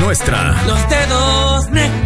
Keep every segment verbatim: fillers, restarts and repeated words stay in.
nuestra. Los dedos negros.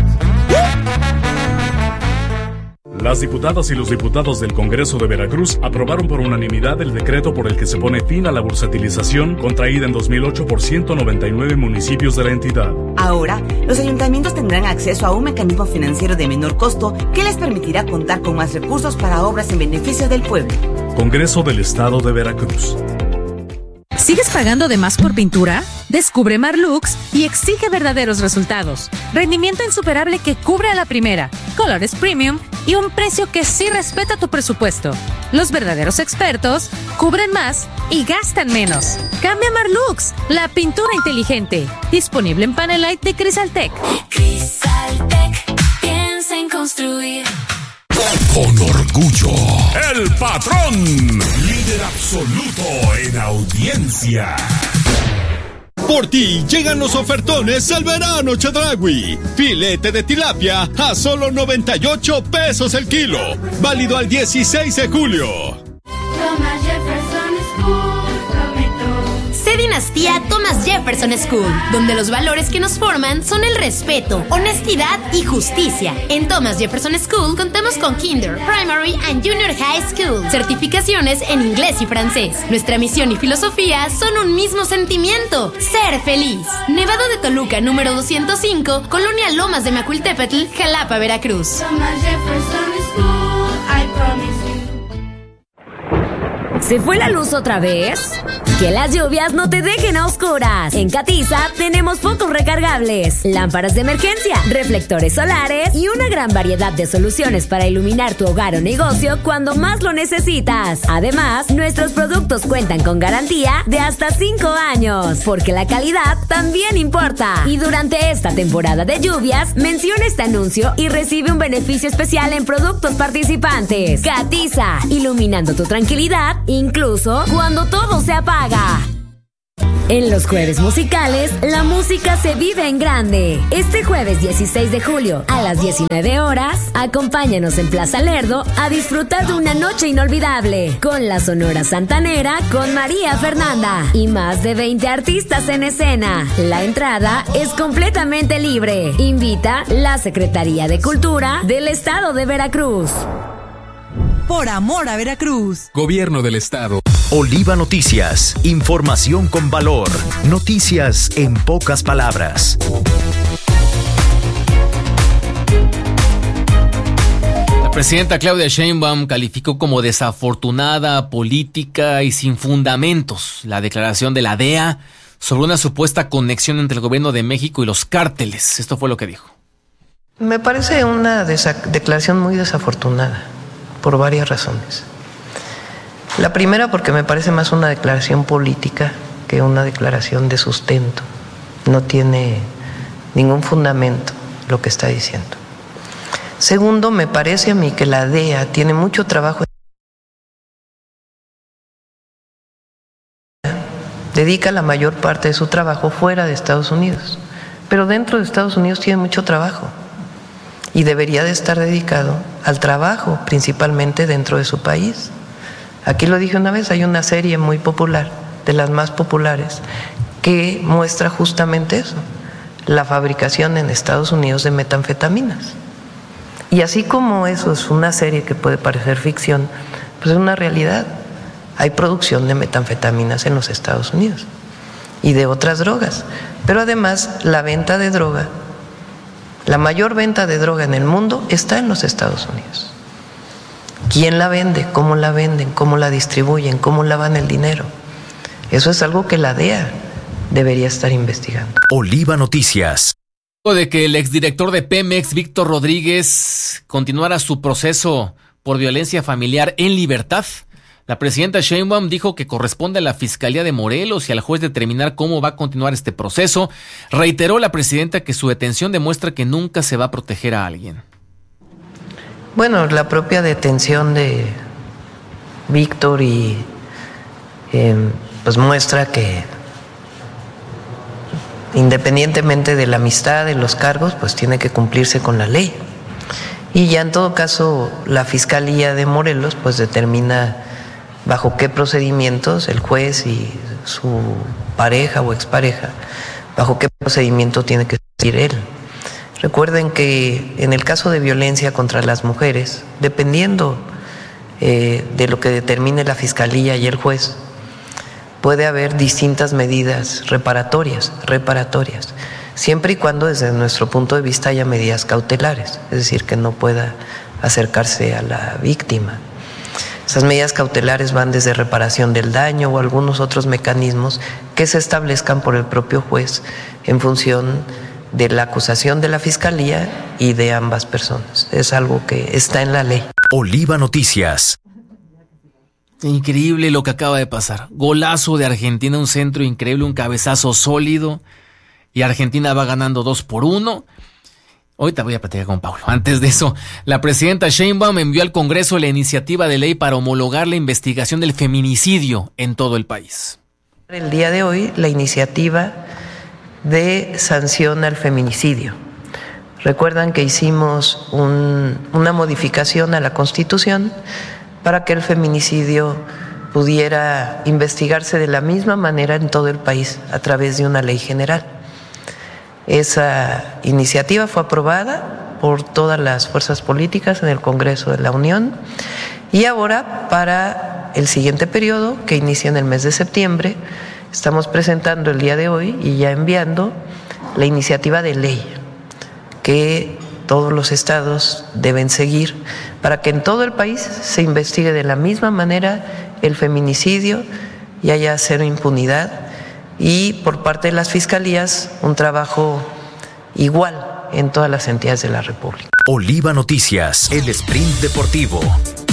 Las diputadas y los diputados del Congreso de Veracruz aprobaron por unanimidad el decreto por el que se pone fin a la bursatilización contraída en dos mil ocho por ciento noventa y nueve municipios de la entidad. Ahora, los ayuntamientos tendrán acceso a un mecanismo financiero de menor costo que les permitirá contar con más recursos para obras en beneficio del pueblo. Congreso del Estado de Veracruz. ¿Sigues pagando de más por pintura? Descubre Marlux y exige verdaderos resultados. Rendimiento insuperable que cubre a la primera, colores premium y un precio que sí respeta tu presupuesto. Los verdaderos expertos cubren más y gastan menos. Cambia Marlux, la pintura inteligente. Disponible en Panelite de Crisaltec. Crisaltec, piensa en construir. Con orgullo, el patrón, líder absoluto en audiencia. Por ti llegan los ofertones al verano Chedraui. Filete de tilapia a solo noventa y ocho pesos el kilo. Válido al dieciséis de julio. Thomas Jefferson School, prometo. Sé Dinastía Thomas Jefferson School, donde los valores que nos forman son el respeto, honestidad y justicia. En Thomas Jefferson School contamos con Kinder, Primary and Junior High School, certificaciones en inglés y francés. Nuestra misión y filosofía son un mismo sentimiento: ser feliz. Nevado de Toluca, número doscientos cinco, Colonia Lomas de Macuiltepetl, Jalapa, Veracruz. Thomas Jefferson School, I promise you. ¿Se fue la luz otra vez? Que las lluvias no te dejen a oscuras. En Catiza tenemos focos recargables, lámparas de emergencia, reflectores solares y una gran variedad de soluciones para iluminar tu hogar o negocio cuando más lo necesitas. Además, nuestros productos cuentan con garantía de hasta cinco años, porque la calidad también importa. Y durante esta temporada de lluvias, menciona este anuncio y recibe un beneficio especial en productos participantes. Catiza, iluminando tu tranquilidad, incluso cuando todo se apaga. En los jueves musicales, la música se vive en grande. Este jueves dieciséis de julio a las diecinueve horas, acompáñanos en Plaza Lerdo a disfrutar de una noche inolvidable con la Sonora Santanera con María Fernanda y más de veinte artistas en escena. La entrada es completamente libre. Invita la Secretaría de Cultura del Estado de Veracruz. Por amor a Veracruz. Gobierno del Estado. Oliva Noticias. Información con valor. Noticias en pocas palabras. La presidenta Claudia Sheinbaum calificó como desafortunada, política y sin fundamentos la declaración de la D E A sobre una supuesta conexión entre el gobierno de México y los cárteles. Esto fue lo que dijo. Me parece una desa- declaración muy desafortunada por varias razones. La primera, porque me parece más una declaración política que una declaración de sustento. No tiene ningún fundamento lo que está diciendo. Segundo, me parece a mí que la D E A tiene mucho trabajo. Dedica la mayor parte de su trabajo fuera de Estados Unidos, pero dentro de Estados Unidos tiene mucho trabajo y debería de estar dedicado al trabajo, principalmente dentro de su país. Aquí lo dije una vez, hay una serie muy popular, de las más populares, que muestra justamente eso, la fabricación en Estados Unidos de metanfetaminas. Y así como eso es una serie que puede parecer ficción, pues es una realidad. Hay producción de metanfetaminas en los Estados Unidos y de otras drogas. Pero además la venta de droga, la mayor venta de droga en el mundo está en los Estados Unidos. ¿Quién la vende? ¿Cómo la venden? ¿Cómo la distribuyen? ¿Cómo lavan el dinero? Eso es algo que la D E A debería estar investigando. Oliva Noticias. De que el exdirector de Pemex, Víctor Rodríguez, continuara su proceso por violencia familiar en libertad. La presidenta Sheinbaum dijo que corresponde a la Fiscalía de Morelos y al juez determinar cómo va a continuar este proceso. Reiteró la presidenta que su detención demuestra que nunca se va a proteger a alguien. Bueno, la propia detención de Víctor y eh, pues muestra que independientemente de la amistad, de los cargos, pues tiene que cumplirse con la ley. Y ya en todo caso la Fiscalía de Morelos pues determina bajo qué procedimientos el juez y su pareja o expareja, bajo qué procedimiento tiene que él. Recuerden que en el caso de violencia contra las mujeres, dependiendo eh, de lo que determine la Fiscalía y el juez, puede haber distintas medidas reparatorias, reparatorias, siempre y cuando desde nuestro punto de vista haya medidas cautelares, es decir, que no pueda acercarse a la víctima. Esas medidas cautelares van desde reparación del daño o algunos otros mecanismos que se establezcan por el propio juez en función de la acusación de la Fiscalía y de ambas personas. Es algo que está en la ley. Oliva Noticias. Increíble lo que acaba de pasar. Golazo de Argentina, un centro increíble, un cabezazo sólido. Y Argentina va ganando dos por uno. Ahorita voy a platicar con Paulo. Antes de eso, la presidenta Sheinbaum envió al Congreso la iniciativa de ley para homologar la investigación del feminicidio en todo el país. El día de hoy, la iniciativa de sanción al feminicidio. Recuerdan que hicimos un, una modificación a la Constitución para que el feminicidio pudiera investigarse de la misma manera en todo el país a través de una ley general. Esa iniciativa fue aprobada por todas las fuerzas políticas en el Congreso de la Unión y ahora para el siguiente periodo, que inicia en el mes de septiembre, estamos presentando el día de hoy y ya enviando la iniciativa de ley que todos los estados deben seguir para que en todo el país se investigue de la misma manera el feminicidio y haya cero impunidad y por parte de las fiscalías un trabajo igual en todas las entidades de la República. Oliva Noticias, el sprint deportivo.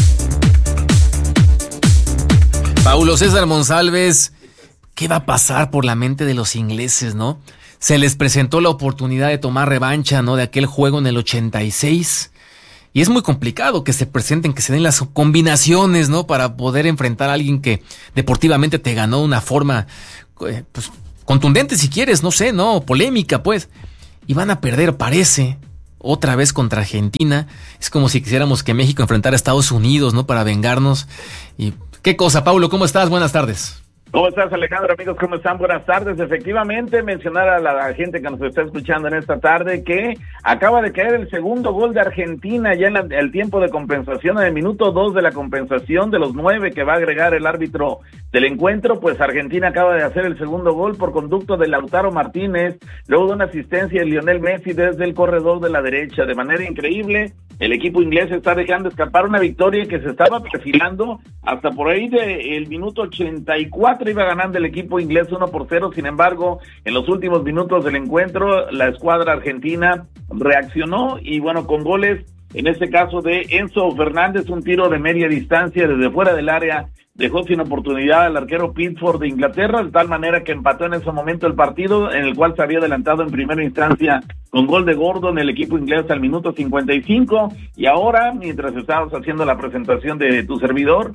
Paulo César Monsalves, ¿qué va a pasar por la mente de los ingleses, no? Se les presentó la oportunidad de tomar revancha, ¿no? De aquel juego en el ochenta y seis. Y es muy complicado que se presenten, que se den las combinaciones, ¿no? Para poder enfrentar a alguien que deportivamente te ganó de una forma, eh, pues, contundente si quieres, no sé, ¿no? Polémica, pues. Y van a perder, parece, otra vez contra Argentina. Es como si quisiéramos que México enfrentara a Estados Unidos, ¿no? Para vengarnos. Y qué cosa, Paulo, ¿cómo estás? Buenas tardes. ¿Cómo estás, Alejandro? Amigos, ¿cómo están? Buenas tardes. Efectivamente, mencionar a la gente que nos está escuchando en esta tarde que acaba de caer el segundo gol de Argentina ya en la, el tiempo de compensación, en el minuto dos de la compensación de los nueve que va a agregar el árbitro del encuentro. Pues Argentina acaba de hacer el segundo gol por conducto de Lautaro Martínez, luego de una asistencia de Lionel Messi desde el corredor de la derecha. De manera increíble, el equipo inglés está dejando escapar una victoria que se estaba perfilando hasta por ahí del minuto ochenta y cuatro. Iba ganando el equipo inglés uno por cero, sin embargo, en los últimos minutos del encuentro, la escuadra argentina reaccionó y bueno, con goles, en este caso de Enzo Fernández, un tiro de media distancia desde fuera del área, dejó sin oportunidad al arquero Pickford de Inglaterra, de tal manera que empató en ese momento el partido, en el cual se había adelantado en primera instancia con gol de Gordon el equipo inglés al minuto cincuenta y cinco, y ahora, mientras estábamos haciendo la presentación de tu servidor,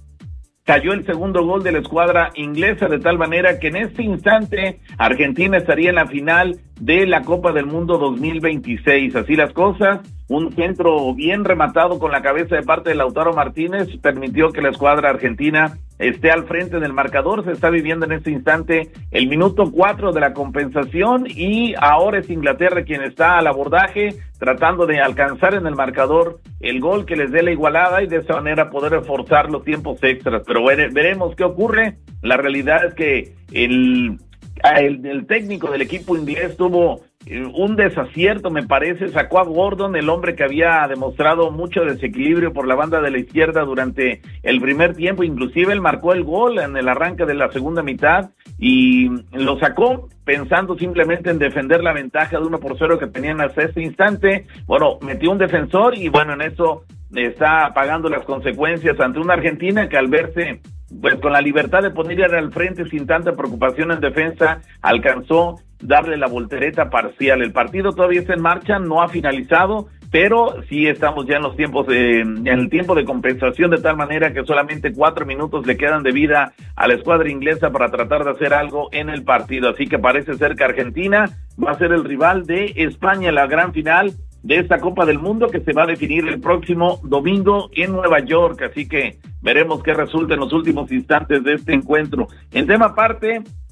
cayó el segundo gol de la escuadra inglesa, de tal manera que en este instante Argentina estaría en la final de la Copa del Mundo dos mil veintiséis. Así las cosas, un centro bien rematado con la cabeza de parte de Lautaro Martínez permitió que la escuadra argentina esté al frente del marcador. Se está viviendo en este instante el minuto cuatro de la compensación y ahora es Inglaterra quien está al abordaje, tratando de alcanzar en el marcador el gol que les dé la igualada y de esa manera poder reforzar los tiempos extras. Pero vere, veremos qué ocurre. La realidad es que el, el, el técnico del equipo inglés tuvo un desacierto, me parece. Sacó a Gordon, el hombre que había demostrado mucho desequilibrio por la banda de la izquierda durante el primer tiempo, inclusive él marcó el gol en el arranque de la segunda mitad y lo sacó pensando simplemente en defender la ventaja de uno por cero que tenían hasta ese instante. Bueno, metió un defensor y bueno, en eso está pagando las consecuencias ante una Argentina que al verse pues con la libertad de poner al frente sin tanta preocupación en defensa, alcanzó darle la voltereta parcial. El partido todavía está en marcha, no ha finalizado, pero sí estamos ya en los tiempos de, en el tiempo de compensación, de tal manera que solamente cuatro minutos le quedan de vida a la escuadra inglesa para tratar de hacer algo en el partido. Así que parece ser que Argentina va a ser el rival de España en la gran final de esta Copa del Mundo que se va a definir el próximo domingo en Nueva York. Así que veremos qué resulta en los últimos instantes de este encuentro. En tema aparte,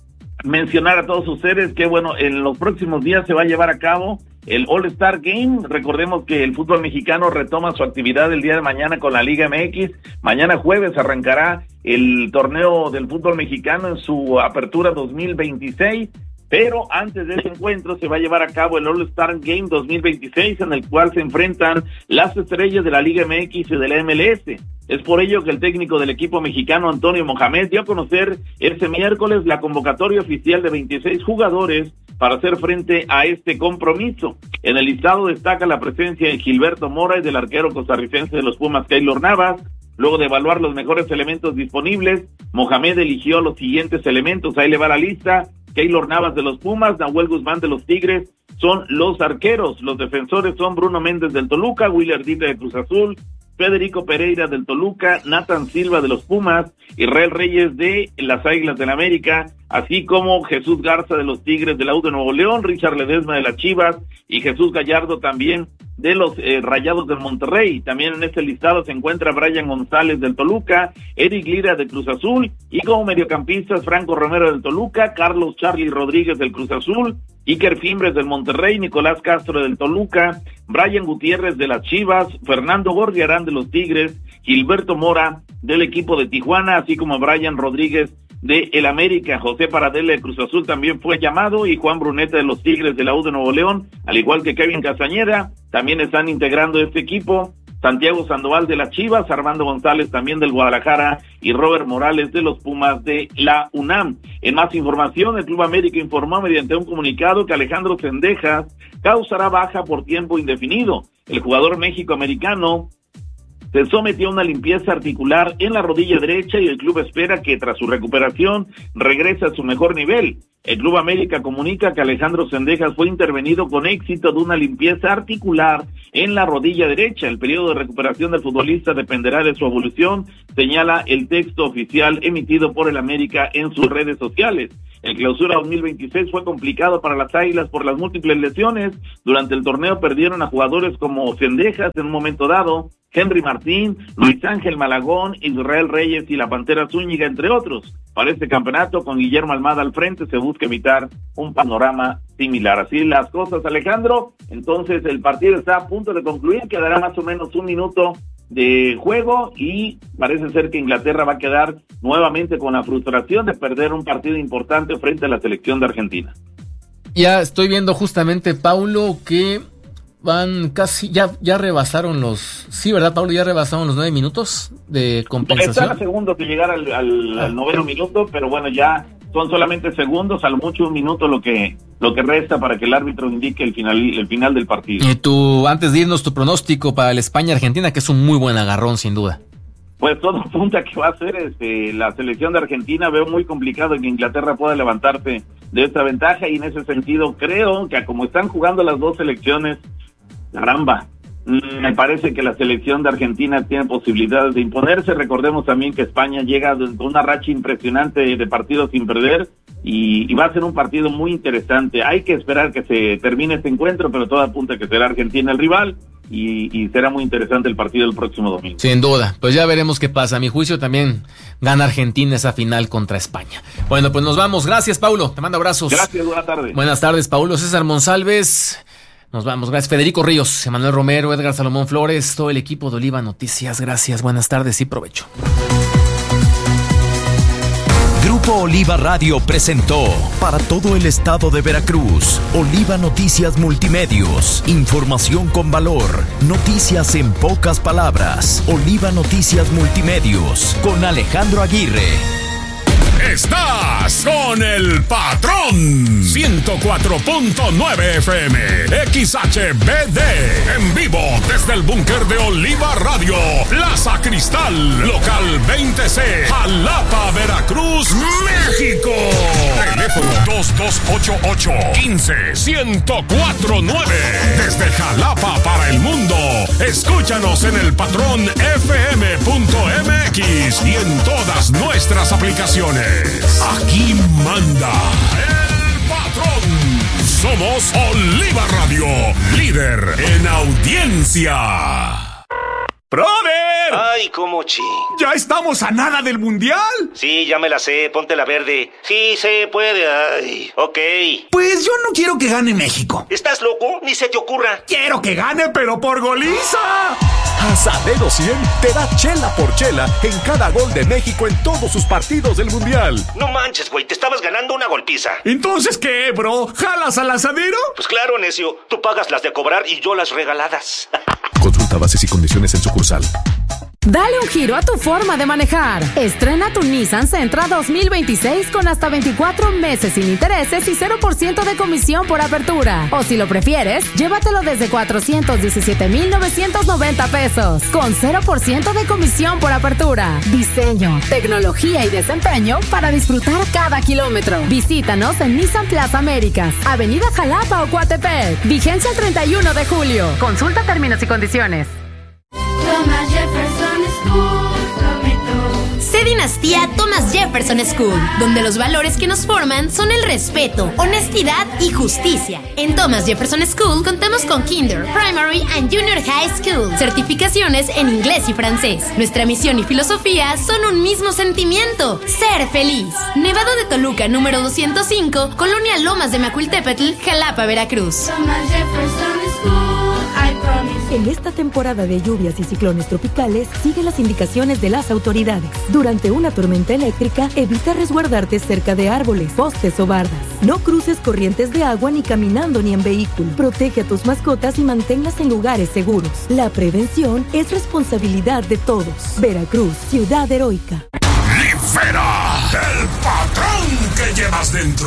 mencionar a todos ustedes que, bueno, en los próximos días se va a llevar a cabo el All-Star Game. Recordemos que el fútbol mexicano retoma su actividad el día de mañana con la Liga M X. Mañana jueves arrancará el torneo del fútbol mexicano en su apertura dos mil veintiséis. Pero antes de ese encuentro se va a llevar a cabo el All-Star Game dos mil veintiséis, en el cual se enfrentan las estrellas de la Liga M X y de la M L S. Es por ello que el técnico del equipo mexicano, Antonio Mohamed, dio a conocer este miércoles la convocatoria oficial de veintiséis jugadores para hacer frente a este compromiso. En el listado destaca la presencia de Gilberto Mora y del arquero costarricense de los Pumas, Keylor Navas. Luego de evaluar los mejores elementos disponibles, Mohamed eligió los siguientes elementos. Ahí le va la lista. Keylor Navas de los Pumas, Nahuel Guzmán de los Tigres son los arqueros. Los defensores son Bruno Méndez del Toluca, Willer Dita de Cruz Azul, Federico Pereira del Toluca, Nathan Silva de los Pumas, Israel Reyes de las Águilas del América, así como Jesús Garza de los Tigres de la U de Nuevo León, Richard Ledesma de las Chivas y Jesús Gallardo también de los eh, Rayados del Monterrey. También en este listado se encuentra Brian González del Toluca, Eric Lira de Cruz Azul y como mediocampistas Franco Romero del Toluca, Carlos Charlie Rodríguez del Cruz Azul, Iker Fimbres del Monterrey, Nicolás Castro del Toluca, Brian Gutiérrez de las Chivas, Fernando Gorriarán de los Tigres, Gilberto Mora del equipo de Tijuana, así como Brian Rodríguez de el América. José Paradela de Cruz Azul también fue llamado, y Juan Bruneta de los Tigres de la U de Nuevo León, al igual que Kevin Castañeda, también están integrando este equipo. Santiago Sandoval de las Chivas, Armando González también del Guadalajara y Robert Morales de los Pumas de la UNAM. En más información, el Club América informó mediante un comunicado que Alejandro Cendejas causará baja por tiempo indefinido. El jugador méxico-americano se sometió a una limpieza articular en la rodilla derecha y el club espera que tras su recuperación regrese a su mejor nivel. El Club América comunica que Alejandro Cendejas fue intervenido con éxito de una limpieza articular en la rodilla derecha. El periodo de recuperación del futbolista dependerá de su evolución, señala el texto oficial emitido por el América en sus redes sociales. El clausura dos mil veintiséis fue complicado para las Águilas por las múltiples lesiones. Durante el torneo perdieron a jugadores como Cendejas en un momento dado, Henry Martín, Luis Ángel Malagón, Israel Reyes y la Pantera Zúñiga, entre otros. Para este campeonato, con Guillermo Almada al frente, se busca evitar un panorama similar. Así las cosas, Alejandro. Entonces el partido está a punto de concluir, quedará más o menos un minuto de juego y parece ser que Inglaterra va a quedar nuevamente con la frustración de perder un partido importante frente a la selección de Argentina. Ya estoy viendo justamente, Paulo, que van casi, ya ya rebasaron los, sí, ¿verdad, Pablo? Ya rebasaron los nueve minutos de compensación. Están a segundos de llegar al, al, al noveno minuto, pero bueno, ya son solamente segundos, a lo mucho un minuto lo que lo que resta para que el árbitro indique el final el final del partido. Y tú, antes de irnos, tu pronóstico para el España-Argentina, que es un muy buen agarrón, sin duda. Pues todo apunta que va a ser este, la selección de Argentina. Veo muy complicado que Inglaterra pueda levantarse de esta ventaja, y en ese sentido creo que como están jugando las dos selecciones, caramba, me parece que la selección de Argentina tiene posibilidades de imponerse. Recordemos también que España llega con una racha impresionante de partidos sin perder y, y va a ser un partido muy interesante. Hay que esperar que se termine este encuentro, pero todo apunta a que será Argentina el rival y, y será muy interesante el partido el próximo domingo. Sin duda, pues ya veremos qué pasa. A mi juicio también gana Argentina esa final contra España. Bueno, pues nos vamos. Gracias, Paulo. Te mando abrazos. Gracias, buenas tardes. Buenas tardes, Paulo César Monsalves. Nos vamos, gracias. Federico Ríos, Emanuel Romero, Edgar Salomón Flores, todo el equipo de Oliva Noticias. Gracias, buenas tardes y provecho. Grupo Oliva Radio presentó para todo el estado de Veracruz Oliva Noticias Multimedios. Información con valor. Noticias en pocas palabras. Oliva Noticias Multimedios con Alejandro Aguirre. Estás con el patrón. ciento cuatro punto nueve F M, X H B D, en vivo desde el búnker de Oliva Radio, Plaza Cristal, local veinte C, Jalapa, Veracruz, México. Teléfono dos dos ocho ocho, uno cinco, uno cero cuatro nueve. Desde Jalapa para el mundo. Escúchanos en el patrón F M punto M X y en todas nuestras aplicaciones. Aquí manda el patrón. Somos Oliva Radio, líder en audiencia. ¡Brother! Ay, cómo chi. ¿Ya estamos a nada del mundial? Sí, ya me la sé, ponte la verde. Sí, se puede, ay, ok. Pues yo no quiero que gane México. ¿Estás loco? Ni se te ocurra. Quiero que gane, pero por goliza. Asadero cien te da chela por chela en cada gol de México en todos sus partidos del mundial. No manches, güey, te estabas ganando una golpiza. ¿Entonces qué, bro? ¿Jalas al asadero? Pues claro, necio, tú pagas las de cobrar y yo las regaladas. Consulta bases y condiciones en sucursal. Dale un giro a tu forma de manejar. Estrena tu Nissan Sentra dos mil veintiséis con hasta veinticuatro meses sin intereses y cero por ciento de comisión por apertura. O si lo prefieres, llévatelo desde cuatrocientos diecisiete mil novecientos noventa pesos, con cero por ciento de comisión por apertura. Diseño, tecnología y desempeño para disfrutar cada kilómetro. Visítanos en Nissan Plaza Américas, Avenida Jalapa o Coatepec. Vigencia el treinta y uno de julio. Consulta términos y condiciones. Thomas Jefferson School, prometo. Sé Dinastía Thomas Jefferson School, donde los valores que nos forman son el respeto, honestidad y justicia. En Thomas Jefferson School contamos con Kinder, Primary and Junior High School, certificaciones en inglés y francés. Nuestra misión y filosofía son un mismo sentimiento: ser feliz. Nevado de Toluca, número doscientos cinco, Colonia Lomas de Macuiltepetl, Jalapa, Veracruz. Thomas Jefferson School, I promise. En esta temporada de lluvias y ciclones tropicales, sigue las indicaciones de las autoridades. Durante una tormenta eléctrica, evita resguardarte cerca de árboles, postes o bardas. No cruces corrientes de agua ni caminando ni en vehículo. Protege a tus mascotas y manténlas en lugares seguros. La prevención es responsabilidad de todos. Veracruz, ciudad heroica. ¡Libera el patrón que llevas dentro!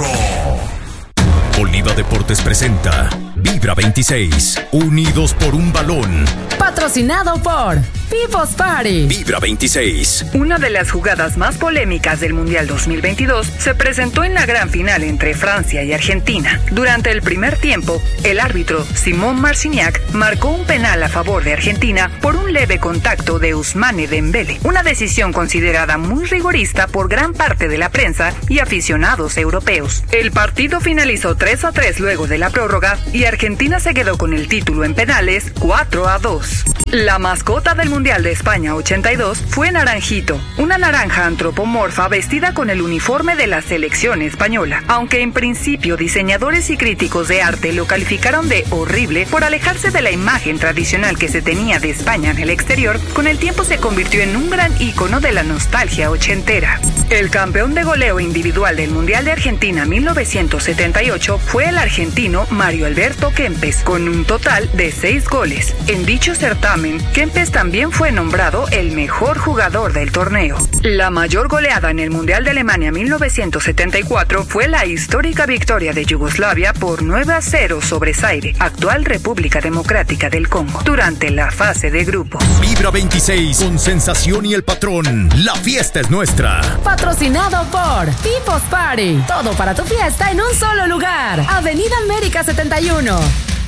Oliva Deportes presenta Vibra veintiséis, unidos por un balón. Patrocinado por People's Party. Vibra veintiséis. Una de las jugadas más polémicas del Mundial dos mil veintidós se presentó en la gran final entre Francia y Argentina. Durante el primer tiempo, el árbitro Simón Marciniak marcó un penal a favor de Argentina por un leve contacto de Ousmane Dembélé, una decisión considerada muy rigorista por gran parte de la prensa y aficionados europeos. El partido finalizó tres a tres luego de la prórroga y Argentina se quedó con el título en penales cuatro a dos. La mascota del Mundial de España ochenta y dos fue Naranjito, una naranja antropomorfa vestida con el uniforme de la selección española. Aunque en principio diseñadores y críticos de arte lo calificaron de horrible por alejarse de la imagen tradicional que se tenía de España en el exterior, con el tiempo se convirtió en un gran ícono de la nostalgia ochentera. El campeón de goleo individual del Mundial de Argentina mil novecientos setenta y ocho fue el argentino Mario Alberto Kempes, con un total de seis goles. En dicho certamen, Kempes también fue nombrado el mejor jugador del torneo. La mayor goleada en el Mundial de Alemania mil novecientos setenta y cuatro fue la histórica victoria de Yugoslavia por nueve a cero sobre Zaire, actual República Democrática del Congo, durante la fase de grupos. Vibra veintiséis, con Sensación y el Patrón. La fiesta es nuestra. Patrocinado por People's Party. Todo para tu fiesta en un solo lugar. Avenida América setenta y uno.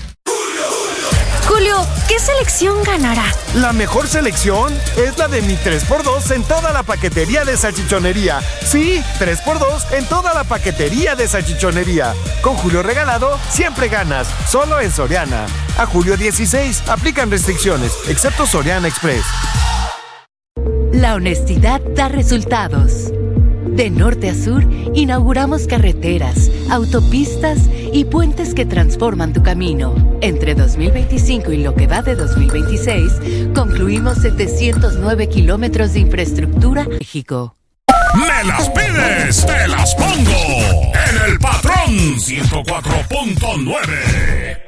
Julio, ¿qué selección ganará? La mejor selección es la de mi tres por dos en toda la paquetería de salchichonería. Sí, tres por dos en toda la paquetería de salchichonería. Con Julio regalado, siempre ganas. Solo en Soriana. A julio dieciséis, aplican restricciones, excepto Soriana Express. La honestidad da resultados. De norte a sur, inauguramos carreteras, autopistas y puentes que transforman tu camino. Entre dos mil veinticinco y lo que va de dos mil veintiséis, concluimos setecientos nueve kilómetros de infraestructura en México. ¡Me las pides! ¡Te las pongo! En el Patrón ciento cuatro punto nueve.